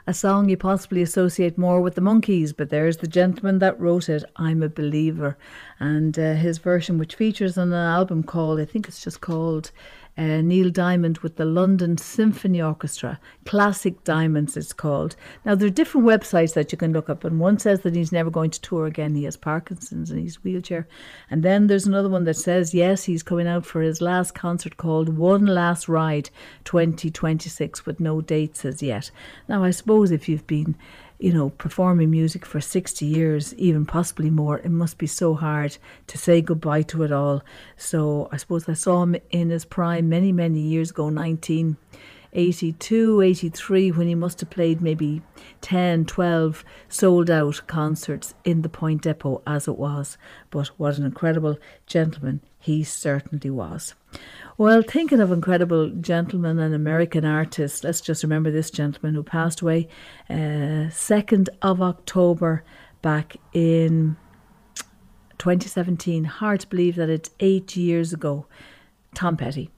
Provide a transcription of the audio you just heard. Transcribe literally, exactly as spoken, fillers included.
a song you possibly associate more with the Monkees, but there's the gentleman that wrote it, I'm a Believer. And uh, his version, which features on an album called, I think it's just called uh, Neil Diamond with the London Symphony Orchestra. Classic Diamonds it's called. Now there are different websites that you can look up, and one says that he's never going to tour again. He has Parkinson's and he's wheelchair. And then there's another one that says, yes, he's coming out for his last concert called One Last Ride twenty twenty-six, with no dates as yet. Now I suppose if you've been, you know, performing music for sixty years, even possibly more, it must be so hard to say goodbye to it all. So I suppose I saw him in his prime many, many years ago, nineteen eighty-two, eighty-three, when he must have played maybe ten, twelve sold out concerts in the Point Depot as it was. But what an incredible gentleman he certainly was. Well, thinking of incredible gentlemen and American artists, let's just remember this gentleman who passed away uh, second of October back in twenty seventeen. Hard to believe that it's eight years ago. Tom Petty.